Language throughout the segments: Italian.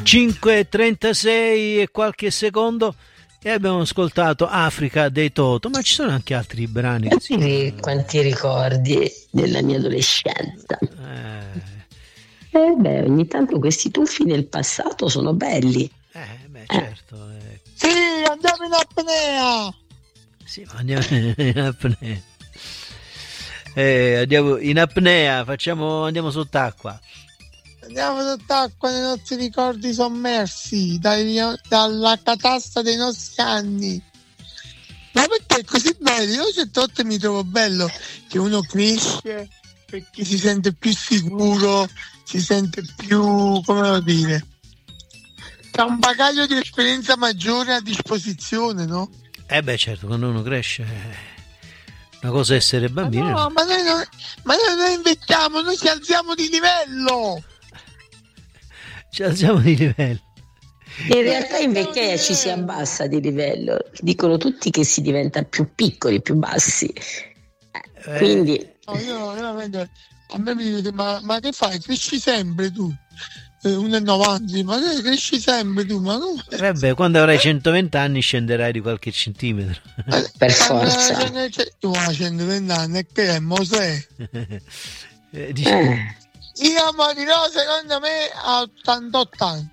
5:36 e qualche secondo e abbiamo ascoltato Africa dei Toto, ma ci sono anche altri brani che quanti ricordi della mia adolescenza. Ogni tanto questi tuffi nel passato sono belli. Certo. Sì, andiamo in apnea. Sì, ma andiamo in apnea. Andiamo in apnea, andiamo sott'acqua. Andiamo sott'acqua nei nostri ricordi sommersi dalla catasta dei nostri anni. Ma perché è così bello? Io certe volte mi trovo bello che uno cresce perché si sente più sicuro, si sente più, come devo dire, c'ha un bagaglio di esperienza maggiore a disposizione, no? Certo, quando uno cresce una cosa è essere bambino. Ma noi non invecchiamo, noi ci alziamo di livello. Ci alziamo di livello. In realtà in vecchiaia ci si abbassa di livello. Dicono tutti che si diventa più piccoli, più bassi. Quindi io veramente, a me mi dite ma che fai? Cresci sempre tu? 1,90, ma cresci sempre tu, ma come? Vabbè, quando avrai 120 anni scenderai di qualche centimetro. Per forza. Tu hai 120 anni, che è Mosè? Io morirò secondo me a 88 anni.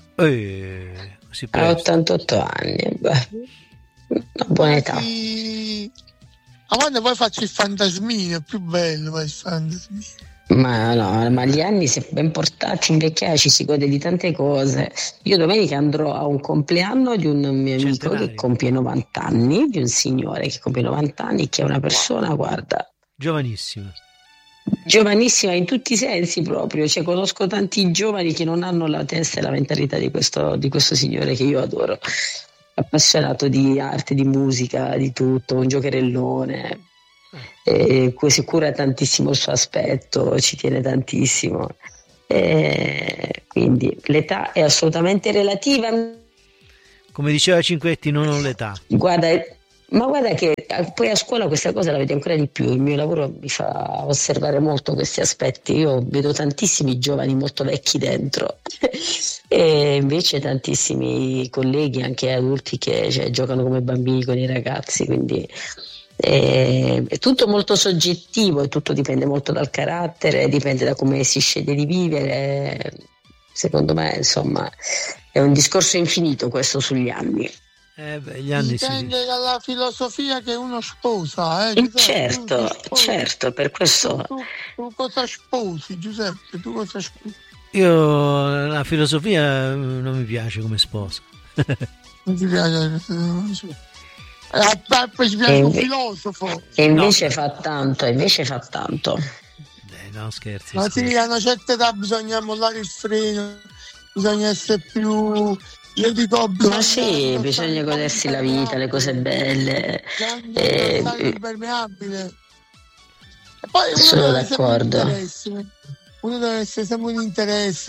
A 88 anni, una buona età. Ma quando poi faccio il fantasmino, è più bello poi il fantasmino. Ma no, ma gli anni, se ben portati in vecchiaia, ci si gode di tante cose. Io domenica andrò a un compleanno di un mio amico che compie 90 anni, di un signore che compie 90 anni, che è una persona, guarda, giovanissima in tutti i sensi proprio. Cioè, conosco tanti giovani che non hanno la testa e la mentalità di questo signore che io adoro, appassionato di arte, di musica, di tutto, un giocherellone, si cura tantissimo il suo aspetto, ci tiene tantissimo, quindi l'età è assolutamente relativa. Come diceva Cinquetti, non ho l'età. Guarda che poi a scuola questa cosa la vedi ancora di più. Il mio lavoro mi fa osservare molto questi aspetti. Io vedo tantissimi giovani molto vecchi dentro e invece tantissimi colleghi, anche adulti, che giocano come bambini con i ragazzi, quindi è tutto molto soggettivo e tutto dipende molto dal carattere, dipende da come si sceglie di vivere. Secondo me, insomma, è un discorso infinito questo sugli anni. Gli anni dipende dalla filosofia che uno sposa, Giuseppe. Certo, per questo. Tu cosa sposi, Giuseppe? Tu cosa sposi? Io la filosofia non mi piace come sposa. Non ti piace? Poi ci piace un filosofo. E invece fa tanto. No, scherzi. Ma sì, a una certa età bisogna mollare il freno, bisogna essere più... Io dico, bisogna godersi la vita, le cose belle. Impermeabile. E poi sono d'accordo. Uno deve essere sempre un interesse,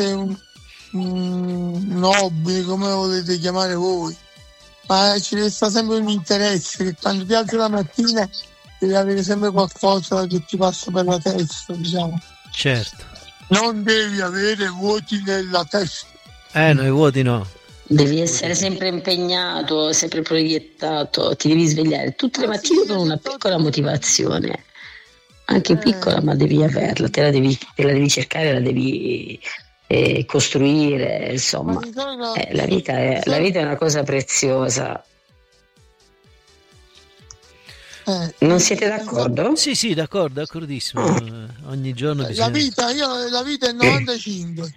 un hobby, come lo volete chiamare voi. Ma ci deve stare sempre un interesse, che quando ti alzi la mattina devi avere sempre qualcosa che ti passa per la testa, diciamo. Certo. Non devi avere vuoti nella testa. No, i vuoti no. Devi essere sempre impegnato, sempre proiettato, ti devi svegliare tutte le mattine con una piccola motivazione, anche piccola, ma devi averla, te la devi cercare, la devi costruire, insomma. La vita è una cosa preziosa. Non siete d'accordo? Sì, d'accordissimo. Ogni giorno bisogna... La vita è 95.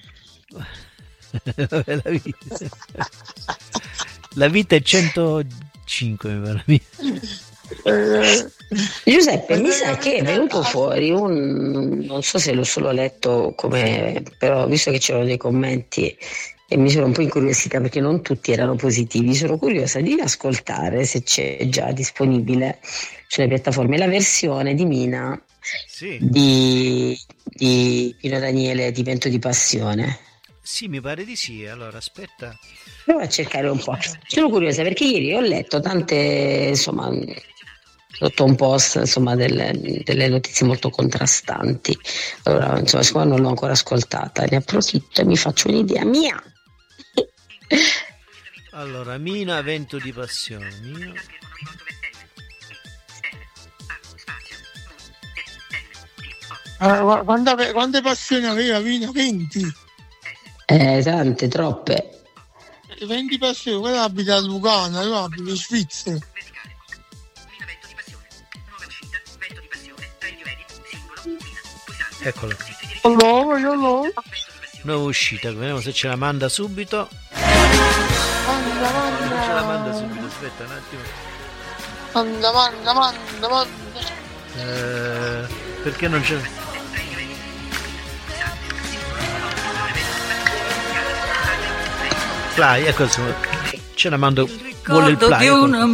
La vita è 105, mi pare. Giuseppe, mi sa che è venuto fuori non so se l'ho solo letto però visto che c'erano dei commenti e mi sono un po' incuriosita perché non tutti erano positivi, sono curiosa di ascoltare, se c'è già disponibile sulle piattaforme, la versione di Mina di Pino Daniele di Vento di Passione. Sì, mi pare di sì. Allora, aspetta. Provo a cercare un po'. Sono curiosa perché ieri ho letto tante, insomma, sotto un post, insomma, delle notizie molto contrastanti. Allora, insomma, siccome non l'ho ancora ascoltata, ne approfitto e mi faccio un'idea mia. Allora, Mina, vento di passione. Mina. Quante passioni aveva Mina? 20? Tante, troppe. 20 passioni, quella abita a Lugano, io abito in Svizzera. Eccolo. Allora. Nuova uscita, vediamo se ce la manda subito. Manda. Non ce la manda subito, aspetta un attimo. Manda. Perché non c'è? Play, ecco, ce la mando. Vuole il play.